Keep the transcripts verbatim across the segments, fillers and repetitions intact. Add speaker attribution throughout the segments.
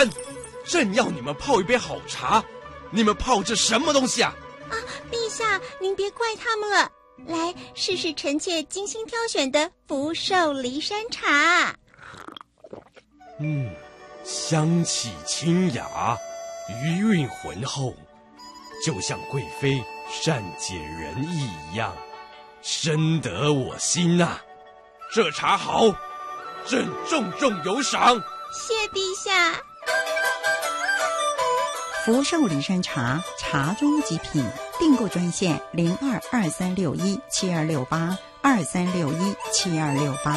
Speaker 1: 然，朕要你们泡一杯好茶，你们泡这什么东西啊？
Speaker 2: 啊，陛下，您别怪他们了。来，试试臣妾精心挑选的福寿梨山茶。
Speaker 1: 嗯，香气清雅，余韵浑厚，就像贵妃善解人意一样，深得我心啊！这茶好，朕重重有赏。
Speaker 2: 谢陛下。
Speaker 3: 福寿梨山茶，茶中极品。订购专线零二二三六一七二六八二三六一七二六八。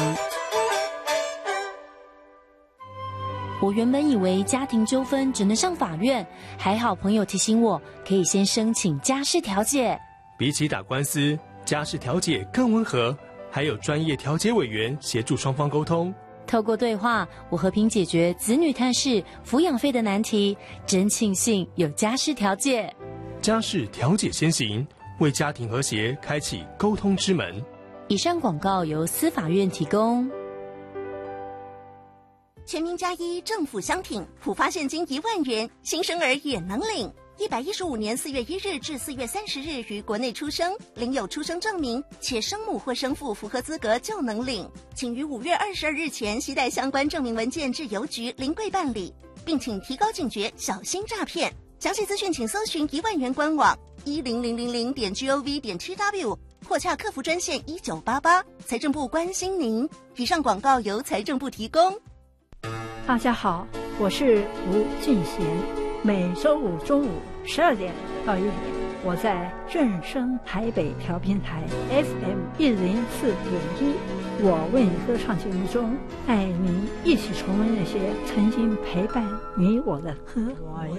Speaker 4: 我原本以为家庭纠纷只能上法院，还好朋友提醒我，可以先申请家事调解。
Speaker 5: 比起打官司，家事调解更温和，还有专业调解委员协助双方沟通。
Speaker 4: 透过对话，我和平解决子女探视、抚养费的难题，真庆幸有家事调解。
Speaker 5: 家事调解先行，为家庭和谐开启沟通之门。
Speaker 4: 以上广告由司法院提供。
Speaker 6: 全民加一政府相挺，普发现金一万元，新生儿也能领。一百一十五年四月一日至四月三十日于国内出生，领有出生证明，且生母或生父符合资格就能领。请于五月二十二日前携带相关证明文件至邮局临柜办理，并请提高警觉，小心诈骗。详细资讯请搜寻一万元官网一零零零零点 gov 点 tw 或洽客服专线一九八八。财政部关心您。以上广告由财政部提供。
Speaker 7: 大家好，我是吴俊贤。每周五中午十二点到一点，我在正声台北调频台 F M 一零四点一，我为你歌唱节目中，带您一起重温那些曾经陪伴你我的歌。